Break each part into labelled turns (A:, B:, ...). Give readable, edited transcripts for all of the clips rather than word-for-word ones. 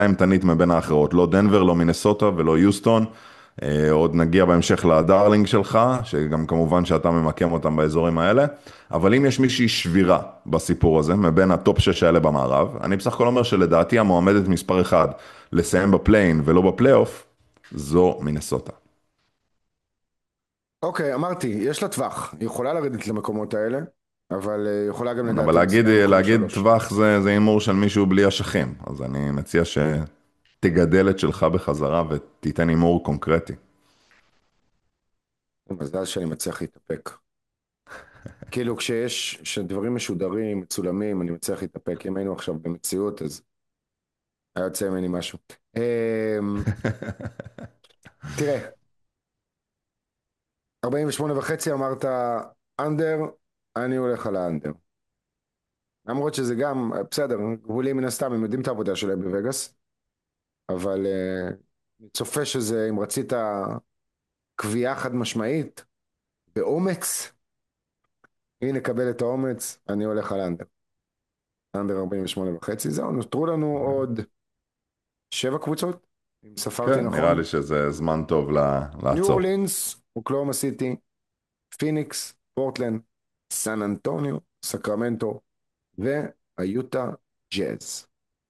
A: אימתנית מבין האחרות, לא דנבר, לא מינסוטה ולא יוסטון. עוד נגיע בהמשך לדארלינג שלך, שגם כמובן שאתה ממקם אותם באזורים האלה, אבל אם יש מישהי שבירה בסיפור הזה, מבין הטופ 6 האלה במערב, אני בסך הכל אומר שלדעתי המועמדת מספר 1 לסיים בפליין ולא בפלייאוף, זו מינסוטה.
B: אוקיי, אמרתי, יש לה טווח, היא יכולה לרדת למקומות האלה, אבל יכולה גם
A: אבל
B: לדעתי
A: להגיד,
B: לסיים במקום
A: להגיד
B: שלוש.
A: טווח זה הימור של מישהו בלי אשכים, אז אני מציע שתגדל את שלך בחזרה ותיתן הימור קונקרטי.
B: מזל שאני מצליח להתאפק. כאילו כשדברים משודרים, מצולמים, אני מצליח להתאפק. אם היינו עכשיו במציאות, אז היה יוצא ממני משהו. תראה, 48.5 אמרת אנדר, אני הולך על האנדר. למרות שזה גם, בסדר, גבולים מן הסתם, הם יודעים את העבודה שלהם בווגאס, אבל אני צופה שזה, אם רצית קביעה חד משמעית, באומץ, הנה קבל את האומץ, אני הולך על אנדר. אנדר 48.5, זהו, נותרו לנו עוד 7 קבוצות, אם ספרתי
A: כן, נראה
B: נכון.
A: לי שזה זמן טוב
B: ניו
A: לעצור.
B: אורלינס, אוקלאומה סיטי, פיניקס, פורטלנד, סן אנטוניו, סקרמנטו, והיוטה ג'אז.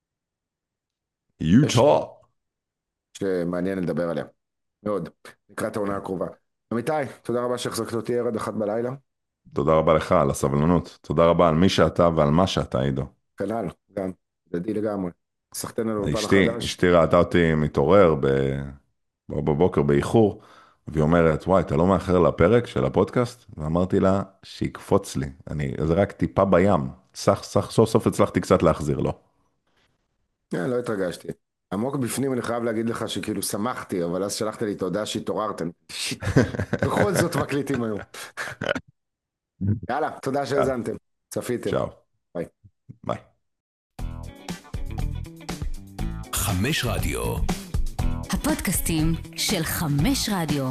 B: יש
A: יוטה.
B: שמעניין לדבר עליה, מאוד, לקראת העונה הקרובה. עמיתי, תודה רבה שהחזקת אותי עד 1 בלילה.
A: תודה רבה לך על הסבלנות. תודה רבה על מי שאתה ועל מה שאתה, עידו.
B: כנ"ל, גם, ידידי לגמרי. סחטיין על האולפן החדש.
A: אשתי ראתה אותי מתעורר בבוקר באיחור, והיא אומרת, וואי, אתה לא מאחר לפרק של הפודקאסט? ואמרתי לה, שיקפוץ לי. זה רק טיפה בים. סוף סוף הצלחתי קצת להחזיר לו.
B: לא התרגשתי. עמוק בפנים אני חייב להגיד לך שכאילו שמחתי, אבל אז שלחת לי את ההודעה שהתעוררתם. שיט. בכל זאת מקליטים היום. יאללה, תודה
A: יאללה,
B: שהאזנתם. צפיתם.
A: צ'או.
B: ביי.
A: ביי.
C: 5 רדיו.
D: הפודקאסטים של 5 רדיו.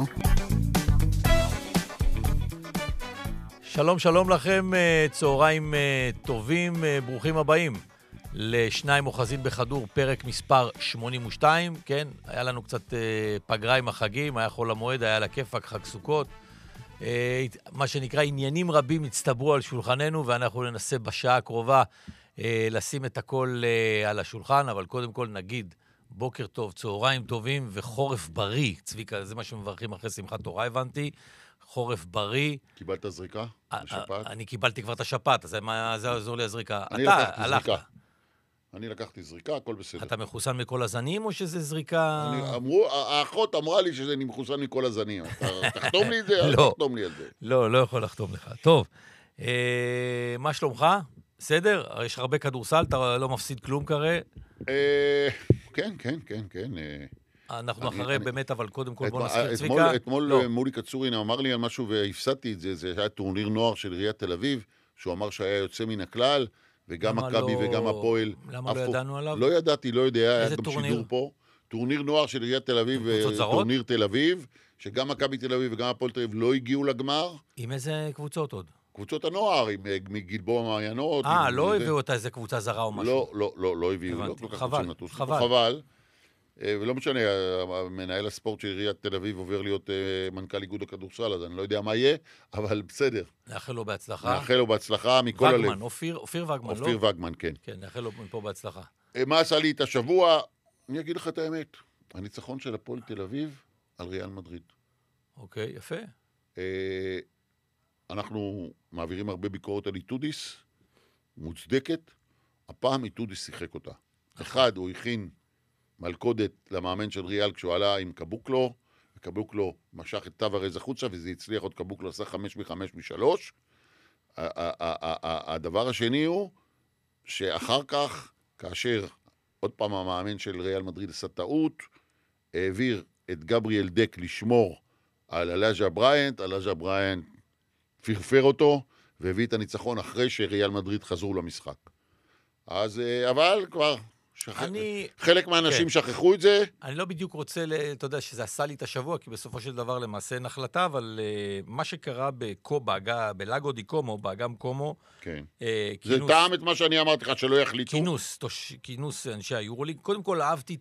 E: שלום שלום לכם, צהריים טובים, ברוכים הבאים לשניים אוחזים בכדור, פרק מספר 82, כן? היה לנו קצת פגרה עם החגים, היה חול המועד, היה לה כיפק, חג סוכות. מה שנקרא, עניינים רבים הצטברו על שולחננו, ואנחנו ננסה בשעה הקרובה לשים את הכל על השולחן, אבל קודם כל נגיד, בוקר טוב, צהריים טובים וחורף בריא. צביקה, זה מה שמברכים אחרי שמחת תורה, הבנתי. חורף בריא.
F: קיבלת זריקה? בשפעת?
E: אני קיבלתי כבר את השפעת, אז מה זה עזור לי הזריקה?
F: אני
E: אתה
F: לקחתי
E: הלכת.
F: זריקה. אני לקחתי זריקה, הכל בסדר.
E: אתה מחוסן מכל הזנים או שזה זריקה?
F: האחות אמרה לי שאני מחוסן מכל הזנים. תחתום לי את זה?
E: לא.
F: תחתום לי על זה.
E: לא יכול לחתום לך. טוב, מה שלומך? בסדר? יש הרבה כדורסל, אתה לא מפסיד כלום כרי.
F: כן, כן, כן, כן.
E: אנחנו אחרי באמת, אבל קודם כל בוא נזכיר צביקה.
F: אתמול מולי קצורין אמר לי על משהו והפסדתי את זה. זה היה טורניר נוער של עיריית תל אביב, שהוא אמר שהיה יוצא מן הכלל, וגם מכבי וגם הפועל.
E: למה לא ידענו עליו?
F: לא ידעתי, לא יודע, היה
E: איזה
F: גם
E: טורניר?
F: שידור פה. טורניר נוער של עיריית תל אביב,
E: קבוצות זרות?
F: טורניר תל אביב, שגם מכבי תל אביב וגם הפועל תל אביב לא הגיעו לגמר.
E: עם איזה קבוצות עוד?
F: קבוצות הנוער, מגלבוע מעיינות.
E: לא הביאו אותה איזה קבוצה זרה או משהו?
F: לא הביאו.
E: הבנתי.
F: לא כל כך
E: חבל,
F: רוצים לטוס.
E: חבל.
F: חבל. ולא משנה, מנהל הספורט של עיריית תל אביב עובר להיות מנכ"ל איגוד הכדורסל, אז אני לא יודע מה יהיה, אבל בסדר.
E: נאחל לו בהצלחה.
F: נאחל לו בהצלחה מכל הלב.
E: וגמן, אופיר וגמן, לא?
F: אופיר וגמן, כן.
E: כן, נאחל לו מפה בהצלחה.
F: מה עשה לי את השבוע? אני אגיד לך את האמת. הניצחון של הפועל תל אביב על ריאל מדריד.
E: אוקיי, יפה.
F: אנחנו מעבירים הרבה ביקורת על איטודיס, מוצדקת. הפעם איטודיס שיחק אותה. אחד, הוא הכין מלכודת למאמן של ריאל כשהוא עלה עם קבוקלו, וקבוקלו משך את טוורז החוצה, וזה הצליח עוד. קבוקלו עשה 5-5 מ-3. הדבר השני הוא שאחר כך, כאשר עוד פעם המאמן של ריאל מדריד עשה טעות, העביר את גבריאל דק לשמור על אלאג'ה בריינט, אלאג'ה בריינט פרפר אותו, והביא את הניצחון אחרי שריאל מדריד חזרו למשחק. אז, אבל כבר חלק מהאנשים שכחו את זה.
E: אני לא בדיוק רוצה, אתה יודע, שזה עשה לי את השבוע, כי בסופו של דבר למעשה אין החלטה, אבל מה שקרה בלאגו די קומו, באגם קומו,
F: כן. זה טעם את מה שאני אמרתי לך, שלא יחליטו.
E: כינוס אנשי היורוליג. קודם כל אהבתי